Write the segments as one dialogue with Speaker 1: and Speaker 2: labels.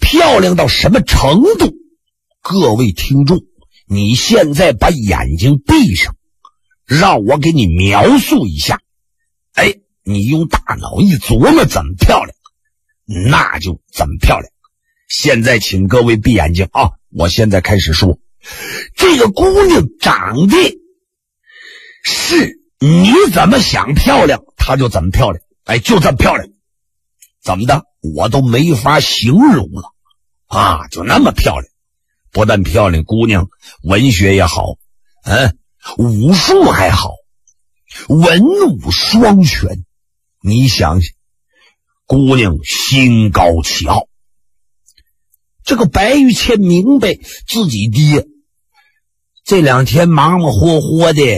Speaker 1: 漂亮到什么程度？各位听众，你现在把眼睛闭上，让我给你描述一下。哎，你用大脑一琢磨怎么漂亮，那就怎么漂亮。现在请各位闭眼睛啊！我现在开始说，这个姑娘长得是你怎么想漂亮，她就怎么漂亮。哎，就这么漂亮，怎么的？我都没法形容了啊！就那么漂亮，不但漂亮，姑娘文学也好，武术还好，文武双全。你想想，姑娘心高气傲。这个白玉倩明白自己爹这2天忙忙活活的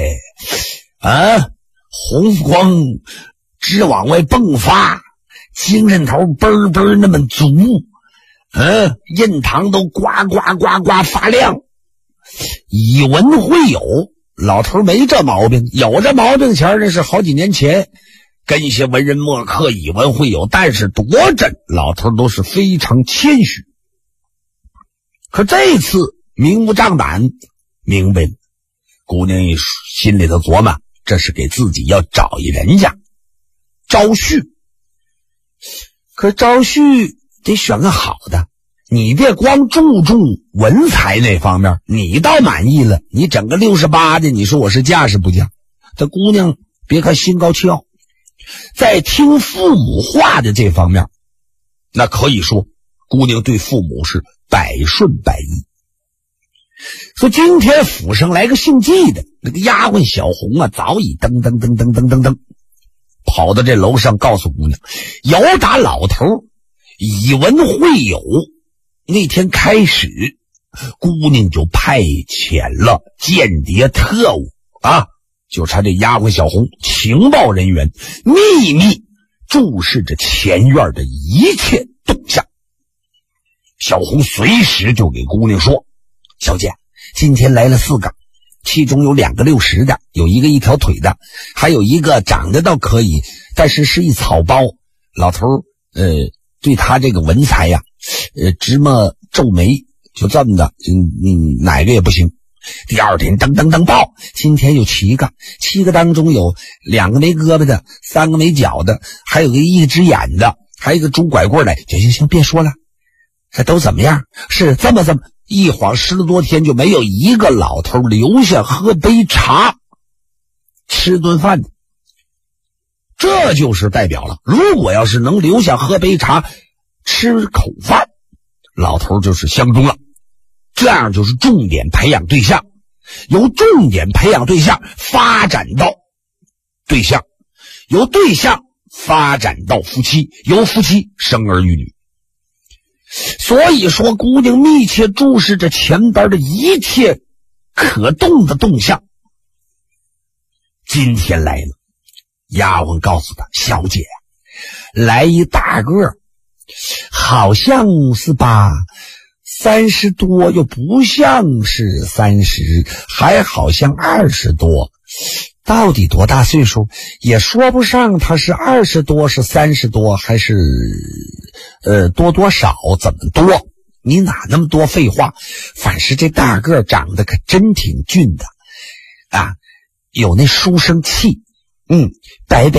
Speaker 1: 红光直往外迸发，精神头嘣嘣那么足，印堂都呱呱呱呱发亮。以文会友，老头没这毛病，有这毛病前那是好几年前跟一些文人墨客以文会友，但是多真，老头都是非常谦虚。可这次明目张胆明白了，姑娘一心里头琢磨，这是给自己要找一人家招婿。可招婿得选个好的，你别光注重文采那方面，你倒满意了，你整个68的，你说我是嫁是不嫁？这姑娘别看心高气傲，在听父母话的这方面，那可以说姑娘对父母是百顺百依。说今天府上来个姓纪的，那个丫鬟小红啊，早已噔跑到这楼上，告诉姑娘，由打老头以文会友那天开始，姑娘就派遣了间谍特务啊，就差这丫鬟小红情报人员秘密注视着前院的一切动向。小红随时就给姑娘说，小姐，今天来了4个，其中有2个60的，有一个1条腿的，还有一个长得倒可以，但是是一草包。老头对他这个文才呀，直么皱眉，就这么的，哪个也不行。第二天噔报，今天有7个，7个当中有2个没胳膊的，3个没脚的，还有个1只眼的，还有一个拄拐棍的。行，别说了，这都怎么样？是这么一晃10多多天，就没有一个老头留下喝杯茶吃顿饭的。这就是代表了，如果要是能留下喝杯茶吃口饭，老头就是相中了。这样就是重点培养对象，由重点培养对象发展到对象，由对象发展到夫妻，由夫妻生儿育女。所以说，姑娘密切注视着前边的一切可动的动向。今天来了，丫鬟告诉她，小姐，来一大个，好像是吧30多，又不像是30，还好像20多，到底多大岁数也说不上，他是20多是30多还是多少怎么多，你哪那么多废话。反是这大个长得可真挺俊的啊，有那书生气，白